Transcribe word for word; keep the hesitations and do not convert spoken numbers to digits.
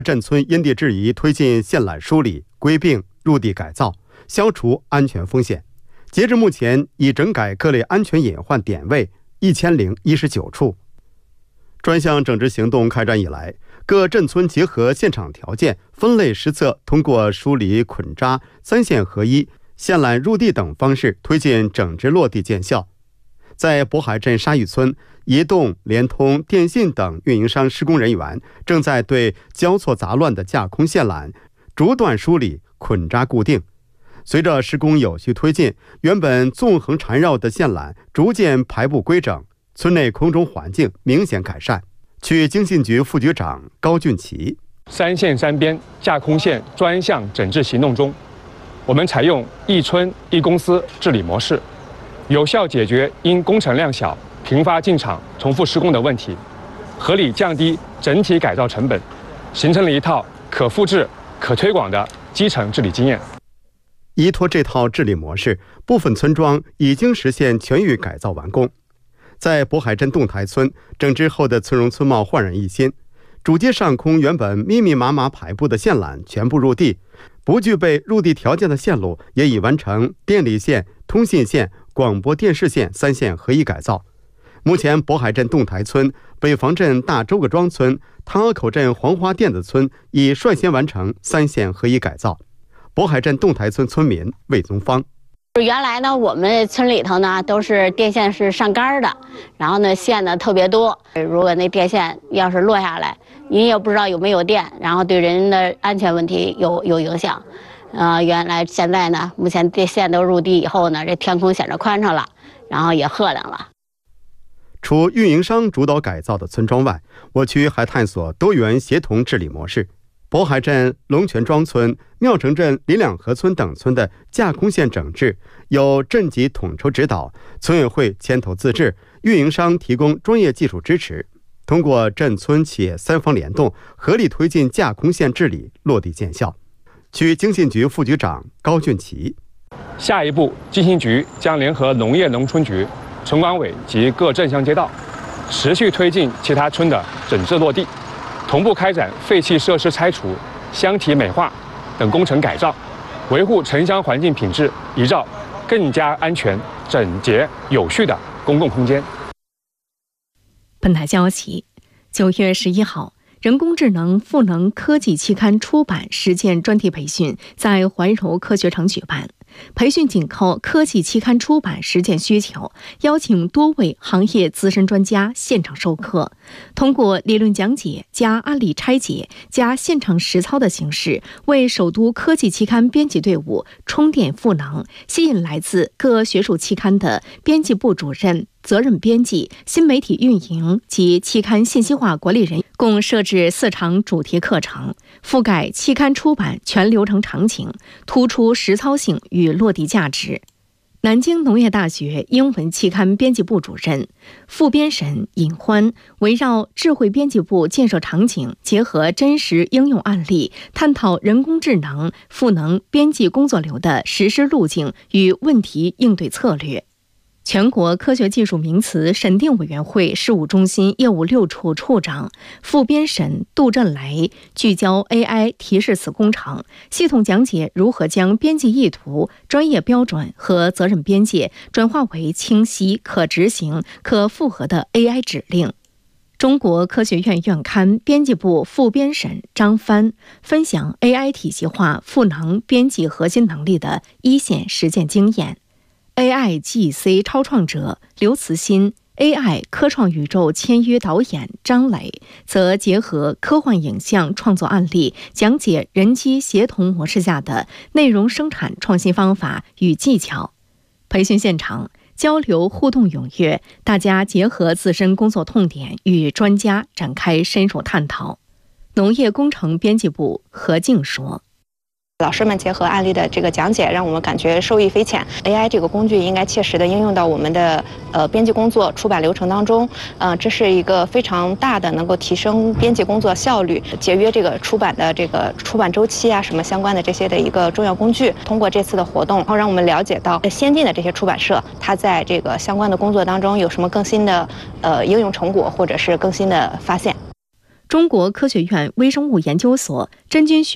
镇村因地制宜推进线缆梳理、归并、入地改造，消除安全风险。截至目前，已整改各类安全隐患点位一千零一十九处。专项整治行动开展以来，各镇村结合现场条件，分类施策，通过梳理、捆扎、三线合一、线缆入地等方式推进整治落地见效。在渤海镇沙峪村，移动、联通、电信等运营商施工人员正在对交错杂乱的架空线缆逐段梳理、捆扎固定。随着施工有序推进，原本纵横缠绕的线缆逐渐排布规整，村内空中环境明显改善。区经信局副局长高俊奇： 三线三边架空线专项整治行动中，我们采用一村一公司治理模式，有效解决因工程量小、频发进场、重复施工的问题，合理降低整体改造成本，形成了一套可复制、可推广的基层治理经验。 依托这套治理模式，部分村庄已经实现全域改造完工。在渤海镇洞台村，整治后的村容村貌焕然一新。主街上空原本密密麻麻排布的线缆全部入地，不具备入地条件的线路也已完成电力线、通信线、广播电视线三线合一改造。目前，渤海镇洞台村、北房镇大周各庄村、汤河口镇黄花店子村已率先完成三线合一改造。渤海镇洞台村村民魏宗芳： 原来呢，我们村里头呢都是电线是上杆的，然后呢线呢特别多。如果那电线要是落下来，您也不知道有没有电，然后对人的安全问题有有影响。呃，原来现在呢，目前电线都入地以后呢，这天空显着宽敞了，然后也赫亮了。 除运营商主导改造的村庄外，我区还探索多元协同治理模式。渤海镇龙泉庄村、庙城镇林两河村等村的架空线整治由镇级统筹指导，村委会牵头自治，运营商提供专业技术支持，通过镇村企业三方联动，合力推进架空线治理落地见效。区经信局副局长高俊奇： 下一步，经信局将联合农业农村局、村管委及各镇乡街道，持续推进其他村的整治落地，同步开展废弃设施拆除、箱体美化等工程改造，维护城乡环境品质，营造更加安全、整洁、有序的公共空间。 本台消息，九月十一号，人工智能赋能科技期刊出版实践专题培训在怀柔科学城举办。培训紧扣科技期刊出版实践需求，邀请多位行业资深专家现场授课，通过理论讲解加案例拆解加现场实操的形式，为首都科技期刊编辑队伍充电赋能，吸引来自各学术期刊的编辑部主任、责任编辑、新媒体运营及期刊信息化管理人，共设置四场主题课程，覆盖期刊出版全流程场景，突出实操性与落地价值。南京农业大学英文期刊编辑部主任、副编审尹欢围绕智慧编辑部建设场景，结合真实应用案例，探讨人工智能赋能编辑工作流的实施路径与问题应对策略。全国科学技术名词审定委员会事务中心业务六处处长、副编审杜振来聚焦 A I 提示词工程，系统讲解如何将编辑意图、专业标准和责任边界转化为清晰、可执行、可复核的 A I 指令。中国科学院院刊编辑部副编审张帆分享 A I 体系化赋能编辑核心能力的一线实践经验。A I G C 超创者刘慈欣、A I 科创宇宙签约导演张磊则结合科幻影像创作案例，讲解人机协同模式下的内容生产创新方法与技巧。培训现场交流互动踊跃，大家结合自身工作痛点与专家展开深入探讨。农业工程编辑部何静说： 老师们结合案例的这个讲解，让我们感觉受益匪浅。A I 这个工具应该切实的应用到我们的呃编辑工作、出版流程当中。呃，这是一个非常大的能够提升编辑工作效率、节约这个出版的这个出版周期啊什么相关的这些的一个重要工具。通过这次的活动，然后让我们了解到先进的这些出版社，它在这个相关的工作当中有什么更新的呃应用成果，或者是更新的发现。 中国科学院微生物研究所真菌学